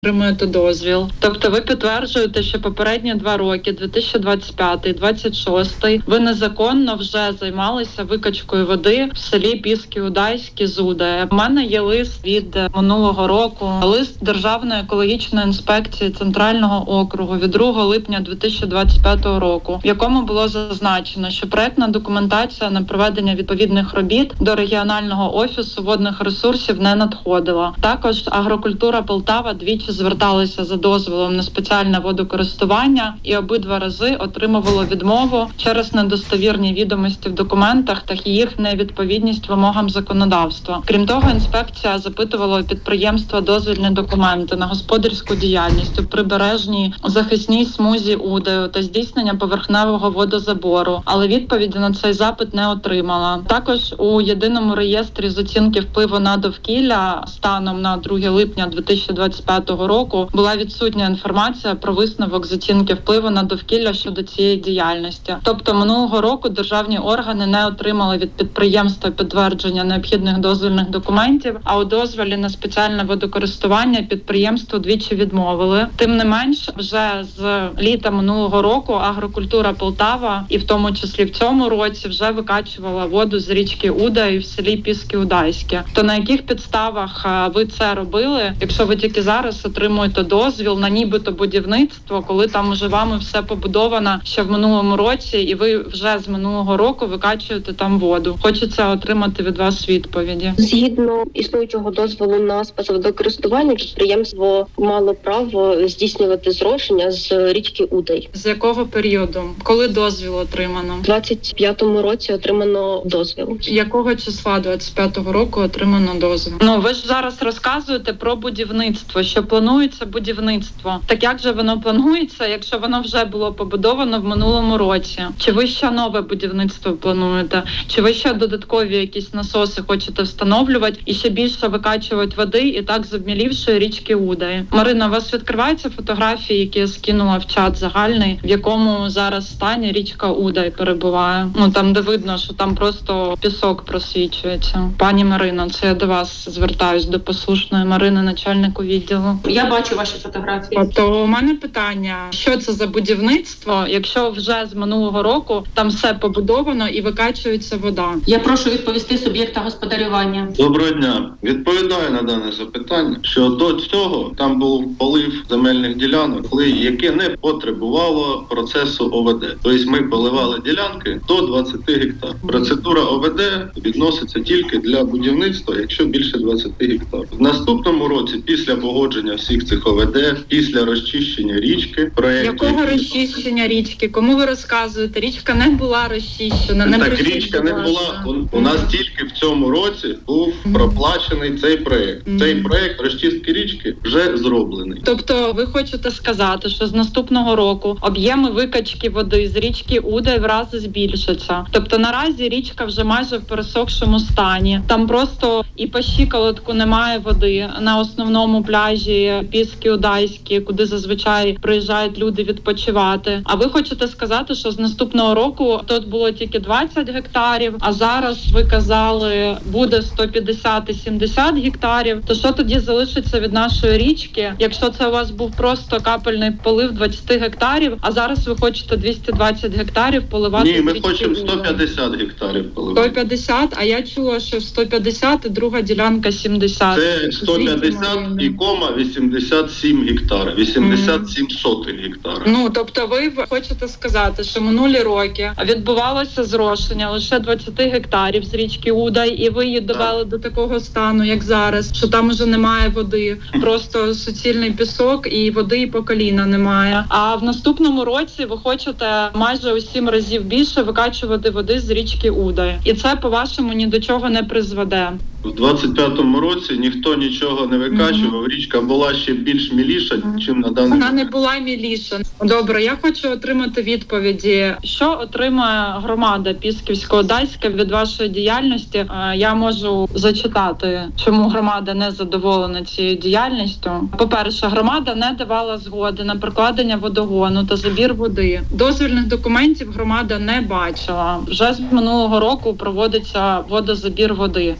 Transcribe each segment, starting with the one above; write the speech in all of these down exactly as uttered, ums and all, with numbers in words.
отримуєте дозвіл. Тобто ви підтверджуєте, що попередні два роки, дві тисячі двадцять п'ятий - двадцять шостий, ви незаконно вже займалися викачкою води в селі Піски-Удайське з Удаї. У мене є лист від минулого року, лист Державної екологічної інспекції Центрального округу від другого липня дві тисячі двадцять п'ятого року, в якому було зазначено, що проектна документація на проведення відповідних робіт до регіонального офісу водних ресурсів не надходила. Також Агрокультура Полтава двічі зверталися за дозволом на спеціальне водокористування і обидва рази отримувало відмову через недостовірні відомості в документах та їх невідповідність вимогам законодавства. Крім того, інспекція запитувала у підприємства дозвільні документи на господарську діяльність у прибережній захисній смузі Удаю та здійснення поверхневого водозабору, але відповіді на цей запит не отримала. Також у єдиному реєстрі з оцінки впливу на довкілля станом на друге липня дві тисячі двадцять п'ятого року була відсутня інформація про висновок з оцінки впливу на довкілля щодо цієї діяльності. Тобто минулого року державні органи не отримали від підприємства підтвердження необхідних дозвільних документів, а у дозволі на спеціальне водокористування підприємству двічі відмовили. Тим не менш, вже з літа минулого року Агрокультура Полтава, і в тому числі в цьому році, вже викачувала воду з річки Удай в селі Піски-Удайське. То на яких підставах ви це робили, якщо ви тільки зараз отримуєте дозвіл на нібито будівництво, коли там уже вами все побудовано ще в минулому році, і ви вже з минулого року викачуєте там воду? Хочеться отримати від вас відповіді. Згідно існуючого дозволу на спецводокористування, підприємство мало право здійснювати зрошення з річки Удай. З якого періоду? Коли дозвіл отримано? У двадцять п'ятому році отримано дозвіл. Якого числа двадцять п'ятого року отримано дозвіл? Ну, ви ж зараз розказуєте про будівництво, що планується будівництво. Так як же воно планується, якщо воно вже було побудовано в минулому році? Чи ви ще нове будівництво плануєте? Чи ви ще додаткові якісь насоси хочете встановлювати і ще більше викачувати води і так з обмілівшої річки Удай? Марина, у вас відкриваються фотографії, які я скинула в чат загальний, в якому зараз стані річка Удай перебуває? Ну, там, де видно, що там просто пісок просвічується. Пані Марино, це я до вас звертаюсь, до послушної Марини, начальнику відділу. Я бачу ваші фотографії. Тобто у мене питання, що це за будівництво, якщо вже з минулого року там все побудовано і викачується вода? Я прошу відповісти суб'єкта господарювання. Доброго дня. Відповідаю на дане запитання, що до цього там був полив земельних ділянок, яке не потребувало процесу О В Д. Тобто ми поливали ділянки до двадцять гектар. Процедура О В Д відноситься тільки для будівництва, якщо більше двадцять гектар. В наступному році, після погодження всіх цих О В Д, після розчищення річки, проєкт... Якого розчищення річки? Кому ви розказуєте? Річка не була розчищена. Не так, річка не була. У, у нас тільки в цьому році був mm-hmm. проплачений цей проєкт. Mm-hmm. Цей проєкт розчистки річки вже зроблений. Тобто ви хочете сказати, що з наступного року об'єми викачки води з річки Удай в рази збільшаться? Тобто наразі річка вже майже в пересохшому стані. Там просто і по щиколотку немає води на основному пляжі Піски-Удайські, куди зазвичай приїжджають люди відпочивати. А ви хочете сказати, що з наступного року тут було тільки двадцять гектарів, а зараз ви казали, буде сто п'ятдесят - сімдесят гектарів. То що тоді залишиться від нашої річки, якщо це у вас був просто капельний полив двадцять гектарів, а зараз ви хочете двісті двадцять гектарів поливати? Ні, ми хочемо сто п'ятдесят гектарів поливати. сто п'ятдесят? А я чула, що сто п'ятдесят і друга ділянка сімдесят. Це сто п'ятдесят і кома вісімдесят сім гектара, вісімдесят сім mm. сотих гектара. Ну, тобто ви хочете сказати, що минулі роки відбувалося зрошення лише двадцять гектарів з річки Удай, і ви її довели до такого стану, як зараз, що там уже немає води, просто суцільний пісок і води і по коліна немає. А в наступному році ви хочете майже у сім разів більше викачувати води з річки Удай. І це, по-вашому, ні до чого не призведе. В двадцять п'ятому році ніхто нічого не викачував, mm-hmm. річка була ще більш міліша, mm-hmm. чим на даний момент. Вона не була міліша. Добре, я хочу отримати відповіді. Що отримає громада Пісківсько-Удайська від вашої діяльності? Я можу зачитати, чому громада не задоволена цією діяльністю. По-перше, громада не давала згоди на прокладення водогону та забір води. Дозвільних документів громада не бачила. Вже з минулого року проводиться водозабір води. По-друге,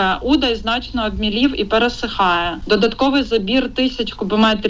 Друге, удай значно обмілів і пересихає. Додатковий забір тисяч кубометрів